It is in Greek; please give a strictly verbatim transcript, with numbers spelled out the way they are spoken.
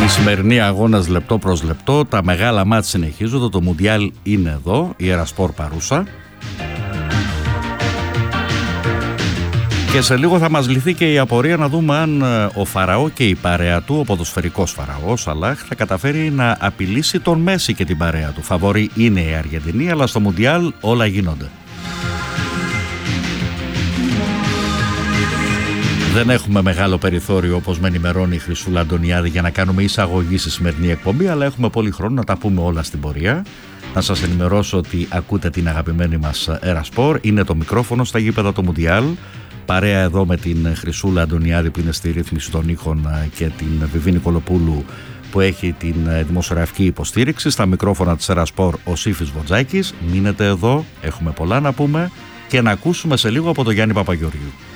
Η σημερινή αγώνας λεπτό προς λεπτό, τα μεγάλα μάτς συνεχίζονται, το Μουντιάλ είναι εδώ, η Ερασπορ παρούσα. Και σε λίγο θα μας λυθεί και η απορία να δούμε αν ο Φαραώ και η παρέα του, ο ποδοσφαιρικός Φαραώ Σαλάχ, θα καταφέρει να απειλήσει τον Μέση και την παρέα του. Φαβορί είναι η Αργεντινή, αλλά στο Μουντιάλ όλα γίνονται. Δεν έχουμε μεγάλο περιθώριο, όπως με ενημερώνει η Χρυσούλα Αντωνιάδη, για να κάνουμε εισαγωγή στη σημερινή εκπομπή, αλλά έχουμε πολύ χρόνο να τα πούμε όλα στην πορεία. Να σας ενημερώσω ότι ακούτε την αγαπημένη μας Ερασπορ, είναι το μικρόφωνο στα γήπεδα του Μουντιάλ. Παρέα εδώ με την Χρυσούλα Αντωνιάδη που είναι στη ρύθμιση των ήχων και την Βιβί Νικολοπούλου που έχει την δημοσιογραφική υποστήριξη. Στα μικρόφωνα της Ερασπορ ο Σύφης Βοτζάκης. Μείνετε εδώ, έχουμε πολλά να πούμε και να ακούσουμε σε λίγο από τον Γιάννη Παπαγεωργίου.